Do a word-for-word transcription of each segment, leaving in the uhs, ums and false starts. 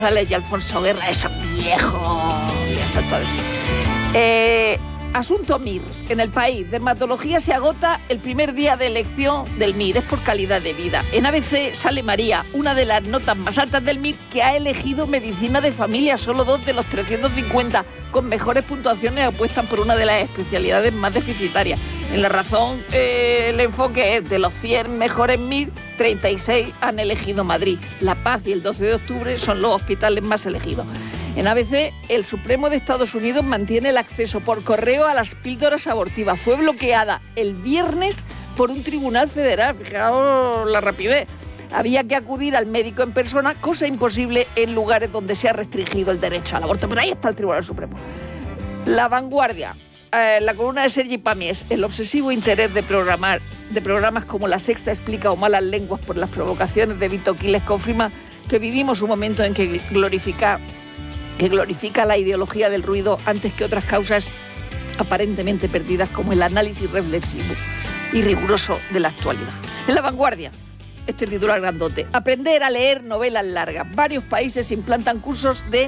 y Alfonso Guerra, esos viejos. Eh, asunto M I R. En el país, dermatología se agota el primer día de elección del M I R. Es por calidad de vida. En A B C sale María, una de las notas más altas del M I R, que ha elegido medicina de familia. Solo dos de los trescientos cincuenta con mejores puntuaciones apuestan por una de las especialidades más deficitarias. En La Razón, eh, el enfoque es de los cien mejores M I R, treinta y seis han elegido Madrid. La Paz y el doce de octubre son los hospitales más elegidos. En A B C, el Supremo de Estados Unidos mantiene el acceso por correo a las píldoras abortivas. Fue bloqueada el viernes por un tribunal federal. Fijaos la rapidez. Había que acudir al médico en persona, cosa imposible en lugares donde se ha restringido el derecho al aborto. Pero ahí está el Tribunal Supremo. La Vanguardia. Eh, la columna de Sergi Pàmies, el obsesivo interés de programar de programas como La Sexta explica o Malas Lenguas por las provocaciones de Vito Quiles confirma que vivimos un momento en que glorifica, que glorifica la ideología del ruido antes que otras causas aparentemente perdidas como el análisis reflexivo y riguroso de la actualidad. En La Vanguardia, este titular grandote: aprender a leer novelas largas. Varios países implantan cursos de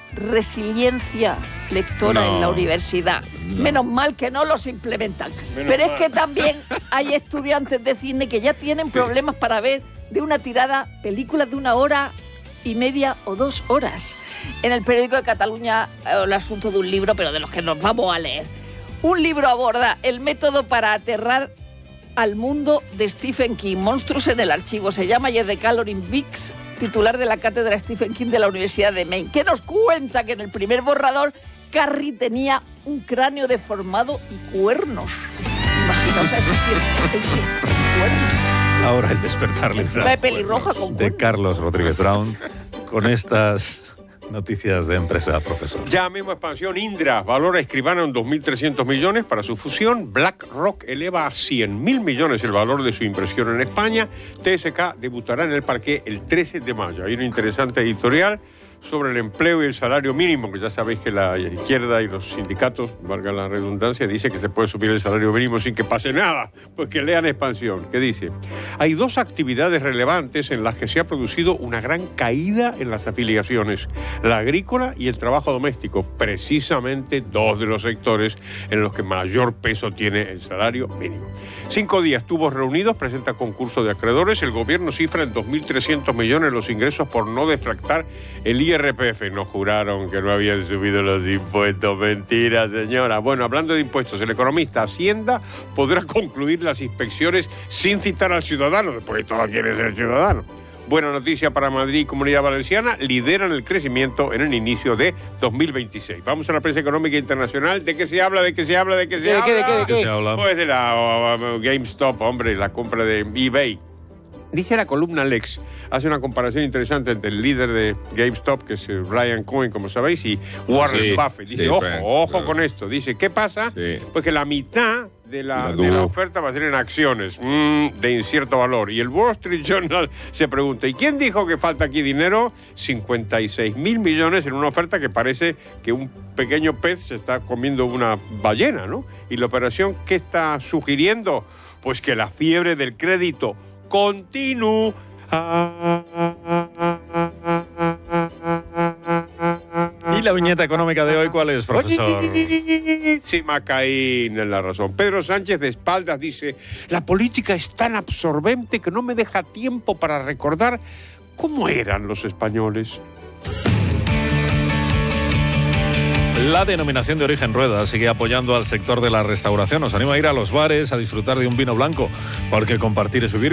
resiliencia lectora no, en la universidad. No. Menos mal que no los implementan. Menos Pero mal. Es que también hay estudiantes de cine que ya tienen sí. problemas para ver de una tirada películas de una hora y media o dos horas. En el periódico de Cataluña, el asunto de un libro, pero de los que nos vamos a leer. Un libro aborda el método para aterrar al mundo de Stephen King. Monstruos en el archivo. Se llama y es de Calorin Bix, titular de la cátedra Stephen King de la Universidad de Maine, que nos cuenta que en el primer borrador Carrie tenía un cráneo deformado y cuernos. Imaginaos eso, sí, sí, cuernos. Ahora el despertar literario pelirroja con de Carlos Rodríguez Brown con estas noticias de empresa, profesor. Ya mismo expansión. Indra valora Escribano en dos mil trescientos millones para su fusión. BlackRock eleva a cien mil millones el valor de su impresión en España. T S K debutará en el parqué el trece de mayo. Hay un interesante editorial sobre el empleo y el salario mínimo, que ya sabéis que la izquierda y los sindicatos, valga la redundancia, dice que se puede subir el salario mínimo sin que pase nada. Pues que lean Expansión, que dice: hay dos actividades relevantes en las que se ha producido una gran caída en las afiliaciones, la agrícola y el trabajo doméstico, precisamente dos de los sectores en los que mayor peso tiene el salario mínimo. Cinco días tubos reunidos, presenta concurso de acreedores, el gobierno cifra en dos mil trescientos millones los ingresos por no deflactar el I R P F. Nos juraron que no habían subido los impuestos. Mentira, señora. Bueno, hablando de impuestos, el economista Hacienda podrá concluir las inspecciones sin citar al ciudadano, después de todo quiere ser ciudadano. Buena noticia para Madrid y Comunidad Valenciana, lideran el crecimiento en el inicio de dos mil veintiséis. Vamos a la prensa económica internacional. ¿De qué se habla? ¿De qué se habla? ¿De qué se ¿De habla? qué, de qué, de qué? Se habla? Pues de la uh, GameStop, hombre, la compra de eBay. Dice la columna Lex, hace una comparación interesante entre el líder de GameStop, que es Brian Cohen, como sabéis, y Warren sí, Buffett. Dice, sí, ojo, pero, ojo pero, con esto. Dice, ¿qué pasa? Sí. Pues que la mitad de la, la de la oferta va a ser en acciones mmm, de incierto valor. Y el Wall Street Journal se pregunta, ¿y quién dijo que falta aquí dinero? cincuenta y seis mil millones en una oferta que parece que un pequeño pez se está comiendo una ballena, ¿no? Y la operación, ¿qué está sugiriendo? Pues que la fiebre del crédito continúa. ¿Y la viñeta económica de hoy cuál es, profesor? Sí, Macaín en la razón. Pedro Sánchez de espaldas dice: la política es tan absorbente que no me deja tiempo para recordar cómo eran los españoles. La denominación de origen Rueda sigue apoyando al sector de la restauración. Nos anima a ir a los bares a disfrutar de un vino blanco, porque compartir es vivir.